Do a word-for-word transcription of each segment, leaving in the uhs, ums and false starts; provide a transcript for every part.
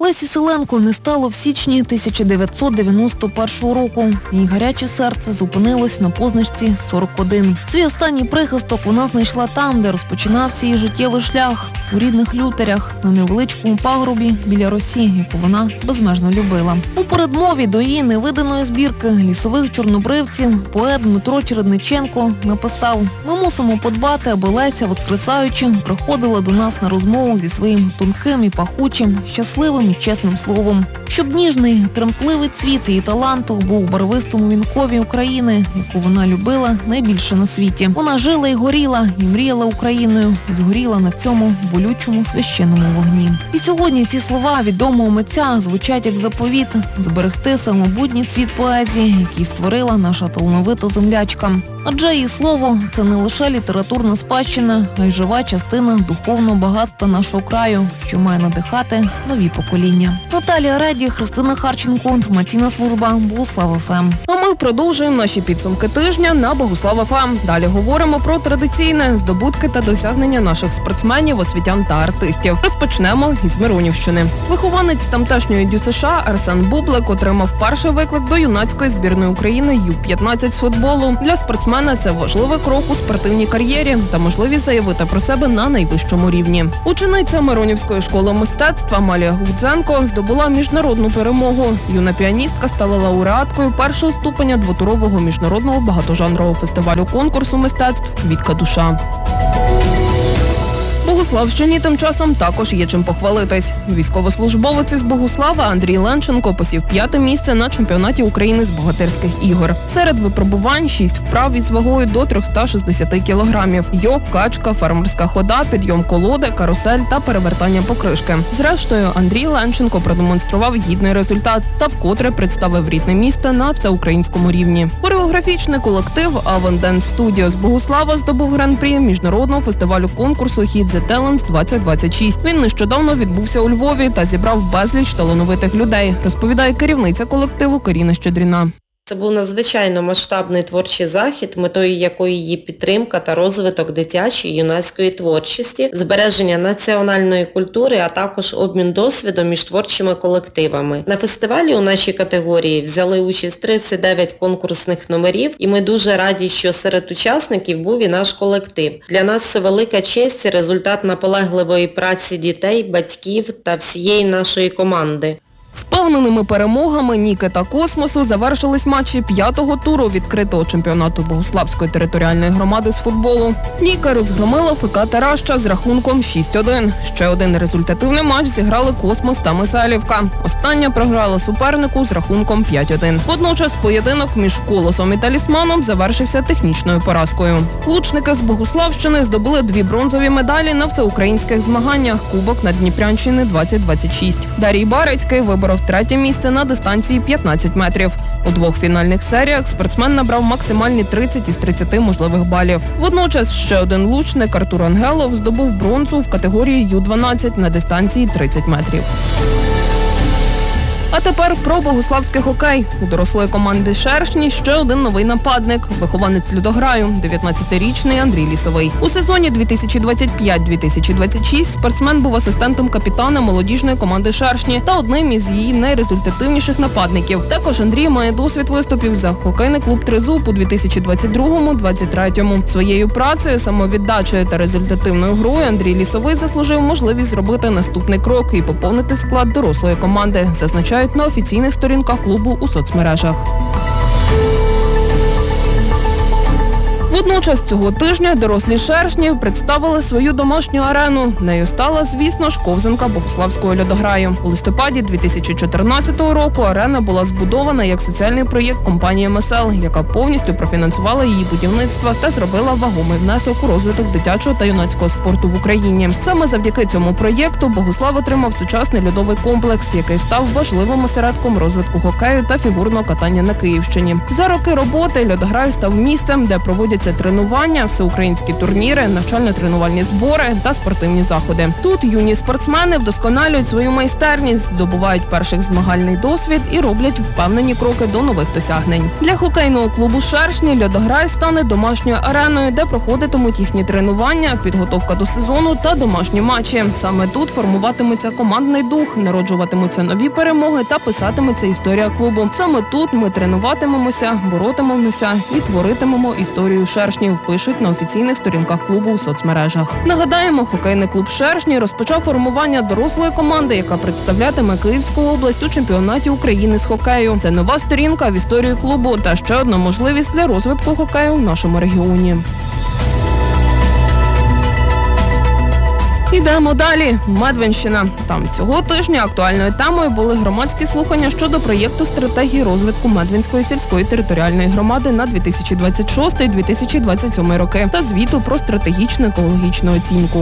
Лесі Селенко не стало в січні тисяча дев'ятсот дев'яносто першого року. Її гаряче серце зупинилось на позначці сорок один. Свій останній прихисток вона знайшла там, де розпочинався її життєвий шлях – у рідних Лютерях, на невеличкому пагорбі біля Росі, яку вона безмежно любила. У передмові до її невиданої збірки лісових чорнобривців поет Дмитро Чередниченко написав: «Ми мусимо подбати, аби Леся, воскресаючи, приходила до нас на розмову зі своїм тонким і пахучим, щасливим і чесним словом. Щоб ніжний, тремтливий цвіт її таланту був у барвистому вінкові України, яку вона любила найбільше на світі. Вона жила і горіла, і мріяла Україною, і згоріла на цьому болючому священному вогні». І сьогодні ці слова відомого митця звучать як заповіт – зберегти самобутній світ поезії, який створила наша талановита землячка. Адже її слово – це не лише літературна спадщина, а й жива частина духовного багатства нашого краю, що має надихати нові покоління. Наталія Реді, Христина Харченко, інформаційна служба Богуслав еф ем. А ми продовжуємо наші підсумки тижня на Богуслав еф ем. Далі говоримо про традиційне здобутки та досягнення наших спортсменів, освітян та артистів. Розпочнемо із Миронівщини. Вихованець тамтешньої Дю США Арсен Бублик отримав перший виклик до юнацької збірної України Ю п'ятнадцять з футболу. Для спортсмена це важливий крок у спортивній кар'єрі та можливість заявити про себе на найвищому рівні. Учениця Миронівської школи мистецтва Амалія Гудзенко здобула міжнародну перемогу. Юна піаністка стала лауреаткою першого ступеня двотурового міжнародного багатожанрового фестивалю конкурсу мистецтв «Квітка душа». Богуславщині тим часом також є чим похвалитись. Військовослужбовець із Богуслава Андрій Ленченко посів п'яте місце на чемпіонаті України з богатирських ігор. Серед випробувань шість вправ із вагою до триста шістдесят кілограмів. Йог, качка, фермерська хода, підйом колоди, карусель та перевертання покришки. Зрештою, Андрій Ленченко продемонстрував гідний результат та вкотре представив рідне місто на всеукраїнському рівні. Хореографічний колектив Avon Dance Studio з Богуслава здобув гран-прі міжнародного фестивалю конкурсу «Hit the Talents двадцять двадцять шість». Він нещодавно відбувся у Львові та зібрав безліч талановитих людей, розповідає керівниця колективу Каріна Щедріна. Це був надзвичайно масштабний творчий захід, метою якої є підтримка та розвиток дитячої і юнацької творчості, збереження національної культури, а також обмін досвідом між творчими колективами. На фестивалі у нашій категорії взяли участь тридцять дев'ять конкурсних номерів, і ми дуже раді, що серед учасників був і наш колектив. Для нас це велика честь і результат наполегливої праці дітей, батьків та всієї нашої команди. Впевненими перемогами Ніки та Космосу завершились матчі п'ятого туру відкритого чемпіонату Богуславської територіальної громади з футболу. Ніка розгромила ФК Тараща з рахунком шість один. Ще один результативний матч зіграли Космос та Мисалівка. Остання програла супернику з рахунком п'ять один. Водночас поєдинок між Колосом і Талісманом завершився технічною поразкою. Лучники з Богуславщини здобули дві бронзові медалі на всеукраїнських змаганнях Кубок Наддніпрянщини двадцять двадцять шість. Дарій Барицький виборов третє місце на дистанції п'ятнадцять метрів. У двох фінальних серіях спортсмен набрав максимальні тридцять із тридцяти можливих балів. Водночас ще один лучник Артур Ангелов здобув бронзу в категорії Ю дванадцять на дистанції тридцять метрів. А тепер про богуславський хокей. У дорослої команди «Шершні» ще один новий нападник – вихованець «Людограю» – дев'ятнадцятирічний Андрій Лісовий. У сезоні дві тисячі двадцять п'ять - дві тисячі двадцять шість спортсмен був асистентом капітана молодіжної команди «Шершні» та одним із її найрезультативніших нападників. Також Андрій має досвід виступів за хокейний клуб «Тризуб» у дві тисячі двадцять другому - двадцять третьому. Своєю працею, самовіддачею та результативною грою Андрій Лісовий заслужив можливість зробити наступний крок і поповнити склад дорослої команди, зазначають на офіційних сторінках клубу у соцмережах. Водночас цього тижня дорослі «Шершні» представили свою домашню арену. Нею стала, звісно ж, ковзанка Богуславського льодограю. У листопаді дві тисячі чотирнадцятого року арена була збудована як соціальний проєкт компанії ем ес ел, яка повністю профінансувала її будівництво та зробила вагомий внесок у розвиток дитячого та юнацького спорту в Україні. Саме завдяки цьому проєкту Богуслав отримав сучасний льодовий комплекс, який став важливим осередком розвитку хокею та фігурного катання на Київщині. За роки роботи льодограй став місцем, де проводять це тренування, всеукраїнські турніри, навчально-тренувальні збори та спортивні заходи. Тут юні спортсмени вдосконалюють свою майстерність, здобувають перших змагальний досвід і роблять впевнені кроки до нових досягнень. Для хокейного клубу «Шершні» льодограй стане домашньою ареною, де проходитимуть їхні тренування, підготовка до сезону та домашні матчі. Саме тут формуватиметься командний дух, народжуватимуться нові перемоги та писатиметься історія клубу. Саме тут ми тренуватимемося, боротимемося і творитимемо історію «Шершнів», пишуть на офіційних сторінках клубу у соцмережах. Нагадаємо, хокейний клуб «Шершні» розпочав формування дорослої команди, яка представлятиме Київську область у чемпіонаті України з хокею. Це нова сторінка в історії клубу та ще одна можливість для розвитку хокею в нашому регіоні. Ідемо далі. Медвинщина. Там цього тижня актуальною темою були громадські слухання щодо проєкту стратегії розвитку Медвинської сільської територіальної громади на дві тисячі двадцять шостий - дві тисячі двадцять сьомий роки та звіту про стратегічну екологічну оцінку.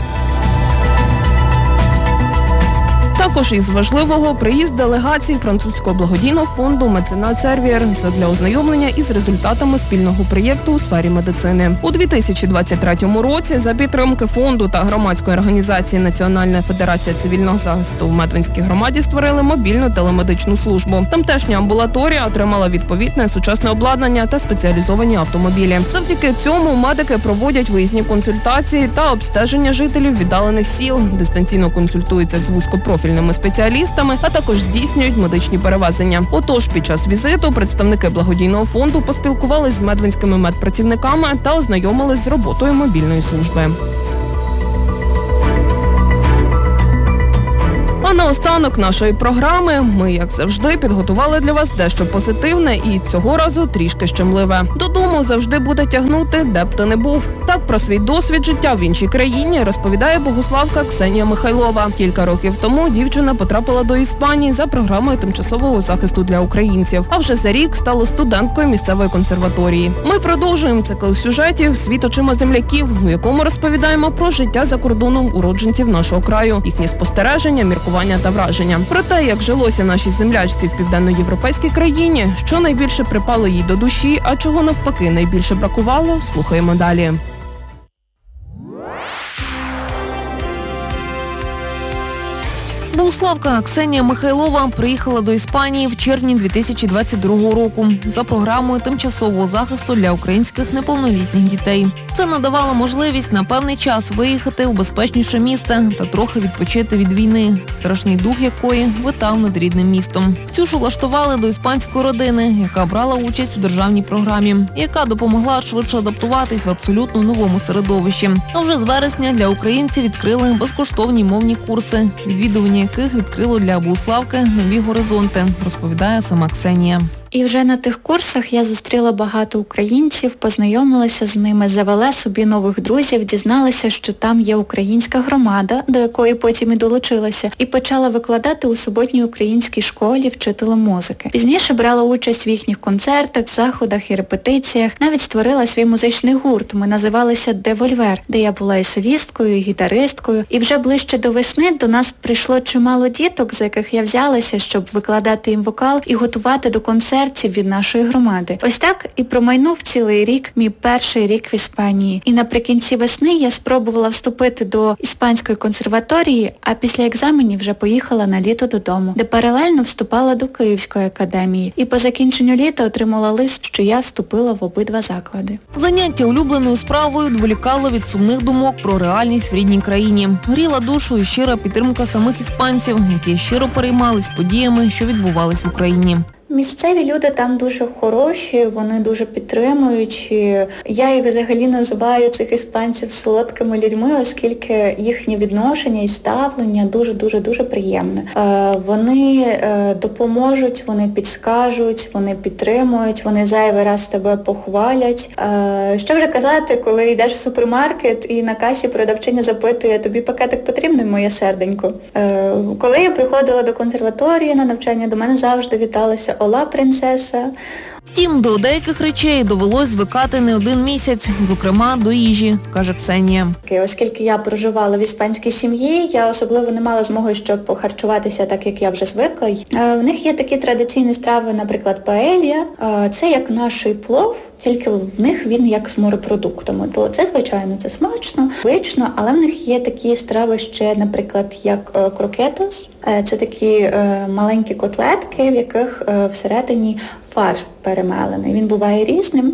Також із важливого приїзд делегації французького благодійного фонду «Меценат Сервієр» задля ознайомлення із результатами спільного проєкту у сфері медицини. У дві тисячі двадцять третьому році за підтримки фонду та громадської організації Національна федерація цивільного захисту в Медвинській громаді створили мобільну телемедичну службу. Тамтешня амбулаторія отримала відповідне сучасне обладнання та спеціалізовані автомобілі. Завдяки цьому медики проводять виїзні консультації та обстеження жителів віддалених сіл, дистанційно консультуються з вузькопрофільними спеціалістами, а також здійснюють медичні перевезення. Отож, під час візиту представники благодійного фонду поспілкувалися з медвинськими медпрацівниками та ознайомились з роботою мобільної служби. А наостанок нашої програми ми, як завжди, підготували для вас дещо позитивне і цього разу трішки щемливе. Додому завжди буде тягнути, де б ти не був. Так про свій досвід життя в іншій країні розповідає богославка Ксенія Михайлова. Кілька років тому дівчина потрапила до Іспанії за програмою тимчасового захисту для українців, а вже за рік стала студенткою місцевої консерваторії. Ми продовжуємо цикл сюжетів «Світ очима земляків», у якому розповідаємо про життя за кордоном уродженців нашого краю, їхні спостереження, міркування та враження. Про те, як жилося нашій землячці в південноєвропейській країні, що найбільше припало їй до душі, а чого навпаки найбільше бракувало, слухаємо далі. Богославка Ксенія Михайлова приїхала до Іспанії в червні дві тисячі двадцять другого року за програмою тимчасового захисту для українських неповнолітніх дітей. Це надавало можливість на певний час виїхати в безпечніше місце та трохи відпочити від війни, страшний дух якої витав над рідним містом. Ксюшу влаштували до іспанської родини, яка брала участь у державній програмі, яка допомогла швидше адаптуватись в абсолютно новому середовищі. А вже з вересня для українців відкрили безкоштовні мовні курси, відвідування яких відкрило для Богославки нові горизонти, розповідає сама Ксенія. І вже на тих курсах я зустріла багато українців, познайомилася з ними, завела собі нових друзів, дізналася, що там є українська громада, до якої потім і долучилася, і почала викладати у суботній українській школі вчителем музики. Пізніше брала участь в їхніх концертах, заходах і репетиціях, навіть створила свій музичний гурт, ми називалися «Девольвер», де я була і солісткою, і гітаристкою. І вже ближче до весни до нас прийшло чимало діток, за яких я взялася, щоб викладати їм вокал і готувати до концертів від нашої громади. Ось так і промайнув цілий рік, мій перший рік в Іспанії. І наприкінці весни я спробувала вступити до іспанської консерваторії, а після екзаменів вже поїхала на літо додому, де паралельно вступала до Київської академії. І по закінченню літа отримала лист, що я вступила в обидва заклади. Заняття улюбленою справою відволікало від сумних думок про реальність в рідній країні. Гріла душу і щира підтримка самих іспанців, які щиро переймались подіями, що відбувались в Україні. Місцеві люди там дуже хороші, вони дуже підтримуючі. Я їх взагалі називаю, цих іспанців, солодкими людьми, оскільки їхнє відношення і ставлення дуже-дуже-дуже приємне. Вони допоможуть, вони підскажуть, вони підтримують, вони зайвий раз тебе похвалять. Що вже казати, коли йдеш в супермаркет і на касі продавчиня запитує, тобі пакетик потрібний, моє серденько? Коли я приходила до консерваторії на навчання, до мене завжди віталася: «Ола, принцеса», Втім, до деяких речей довелось звикати не один місяць, зокрема до їжі, каже Ксенія. Оскільки я проживала в іспанській сім'ї, я особливо не мала змоги, щоб похарчуватися так, як я вже звикла. В них є такі традиційні страви, наприклад, паелья. Це як наш плов, тільки в них він як з морепродуктами. То це, звичайно, це смачно, звично, але в них є такі страви ще, наприклад, як крокетос. Це такі маленькі котлетки, в яких всередині фарш перемелений. Він буває різним.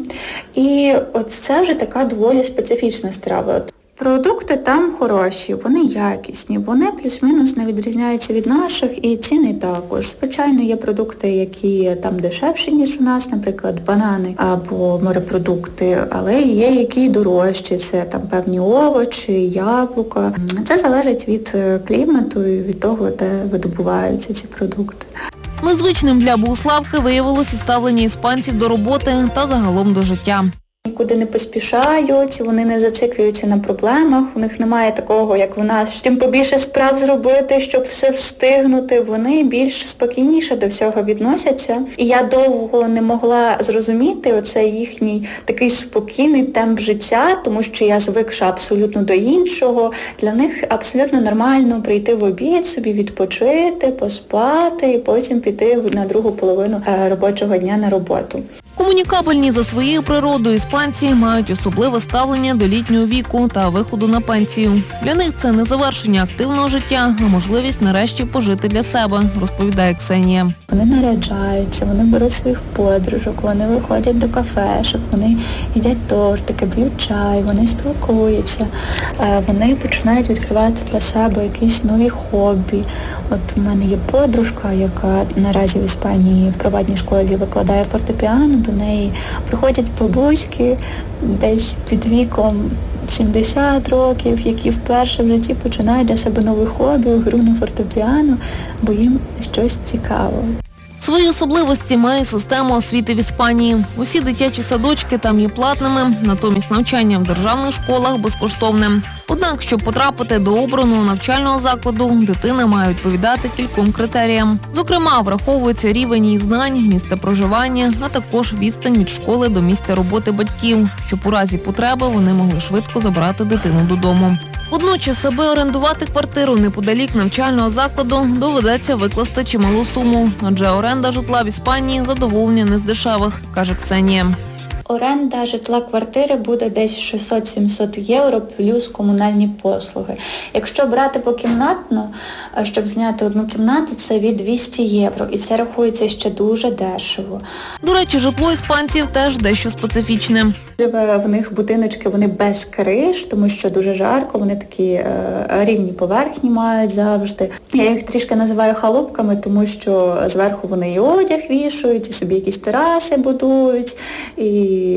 І от це вже така доволі специфічна страва. Продукти там хороші, вони якісні, вони плюс-мінус не відрізняються від наших, і ціни також. Звичайно, є продукти, які там дешевші, ніж у нас, наприклад, банани або морепродукти, але є які дорожчі, це там певні овочі, яблука. Це залежить від клімату і від того, де видобуваються ці продукти. Незвичним для Богуславки виявилося ставлення іспанців до роботи та загалом до життя. Нікуди не поспішають, вони не зациклюються на проблемах, у них немає такого, як в нас, чим побільше справ зробити, щоб все встигнути. Вони більш спокійніше до всього відносяться. І я довго не могла зрозуміти оцей їхній такий спокійний темп життя, тому що я звикша абсолютно до іншого. Для них абсолютно нормально прийти в обід, собі відпочити, поспати і потім піти на другу половину робочого дня на роботу. Комунікабельні за своєю природою іспанці мають особливе ставлення до літнього віку та виходу на пенсію. Для них це не завершення активного життя, а можливість нарешті пожити для себе, розповідає Ксенія. Вони наряджаються, вони беруть своїх подружок, вони виходять до кафешок, вони їдять тортики, п'ють чай, вони спілкуються, вони починають відкривати для себе якісь нові хобі. От в мене є подружка, яка наразі в Іспанії в приватній школі викладає фортепіано. До неї приходять бабуськи десь під віком сімдесят років, які вперше в житті починають для себе нове хобі, гру на фортепіано, бо їм щось цікаво. Свої особливості має система освіти в Іспанії. Усі дитячі садочки там є платними, натомість навчання в державних школах безкоштовним. Однак, щоб потрапити до обраного навчального закладу, дитина має відповідати кільком критеріям. Зокрема, враховується рівень її знань, місце проживання, а також відстань від школи до місця роботи батьків, щоб у разі потреби вони могли швидко забрати дитину додому. Водночас, аби орендувати квартиру неподалік навчального закладу, доведеться викласти чималу суму, адже оренда житла в Іспанії задоволення не з дешевих, каже Ксенія. Оренда житла квартири буде десь шістсот-сімсот євро плюс комунальні послуги. Якщо брати покімнатно, щоб зняти одну кімнату, це від двісті євро. І це рахується ще дуже дешево. До речі, житло іспанців теж дещо специфічне. Живе в них будиночки, вони без криш, тому що дуже жарко, вони такі е, рівні поверхні мають завжди. Я їх трішки називаю халупками, тому що зверху вони і одяг вішають, і собі якісь тераси будують. І,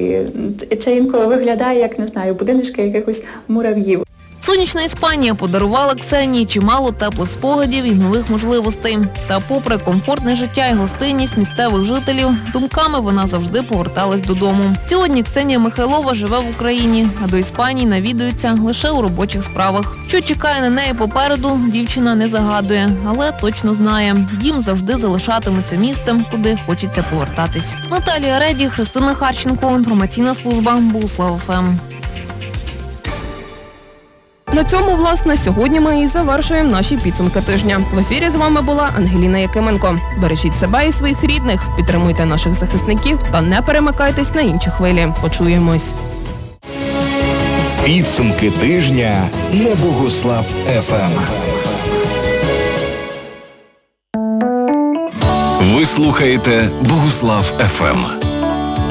і це інколи виглядає, як, не знаю, будиночки якихось мурав'їв. Сонячна Іспанія подарувала Ксенії чимало теплих спогадів і нових можливостей. Та попри комфортне життя і гостинність місцевих жителів, думками вона завжди поверталась додому. Сьогодні Ксенія Михайлова живе в Україні, а до Іспанії навідується лише у робочих справах. Що чекає на неї попереду, дівчина не загадує, але точно знає, дім завжди залишатиметься місцем, куди хочеться повертатись. Наталія Реді, Христина Харченко, інформаційна служба Богуслав еф ем. На цьому, власне, сьогодні ми і завершуємо наші підсумки тижня. В ефірі з вами була Ангеліна Якименко. Бережіть себе і своїх рідних, підтримуйте наших захисників та не перемикайтесь на інші хвилі. Почуємось. Підсумки тижня на Богуслав еф ем. Ви слухаєте Богуслав еф ем.